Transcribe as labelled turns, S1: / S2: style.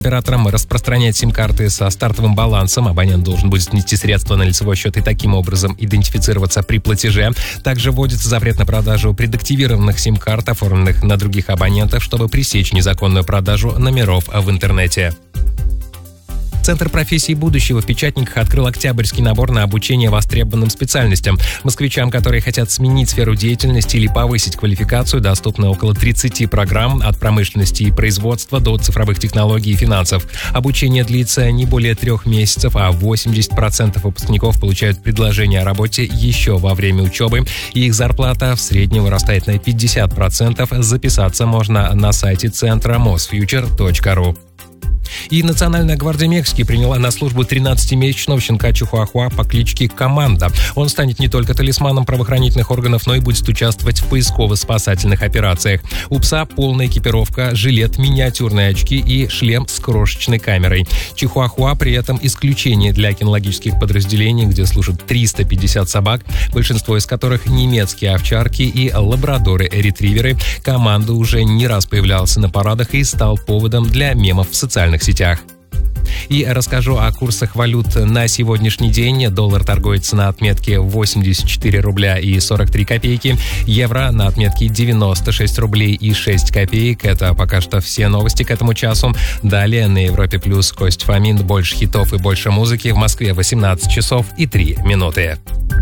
S1: Операторам распространять сим-карты со стартовым балансом. Абонент должен будет внести средства на лицевой счет и таким образом идентифицироваться при платеже. Также вводится запрет на продажу предактивированных сим-карт, оформленных на других абонентов, чтобы пресечь незаконную продажу номеров в интернете. Центр профессий будущего в Печатниках открыл октябрьский набор на обучение востребованным специальностям. Москвичам, которые хотят сменить сферу деятельности или повысить квалификацию, доступно около 30 программ от промышленности и производства до цифровых технологий и финансов. Обучение длится не более 3 месяцев, а 80% выпускников получают предложение о работе еще во время учебы, и их зарплата в среднем вырастает на 50%. Записаться можно на сайте центра mosfuture.ru. И Национальная гвардия Мексики приняла на службу 13-месячного щенка чихуахуа по кличке Команда. Он станет не только талисманом правоохранительных органов, но и будет участвовать в поисково-спасательных операциях. У пса полная экипировка, жилет, миниатюрные очки и шлем с крошечной камерой. Чихуахуа при этом исключение для кинологических подразделений, где служат 350 собак, большинство из которых немецкие овчарки и лабрадоры-ретриверы. Команда уже не раз появлялся на парадах и стал поводом для мемов в социальных сетях. И расскажу о курсах валют на сегодняшний день. Доллар торгуется на отметке 84 рубля и 43 копейки. Евро на отметке 96 рублей и 6 копеек. Это пока что все новости к этому часу. Далее на Европе Плюс Кость Фомин. Больше хитов и больше музыки. В Москве 18 часов и 3 минуты.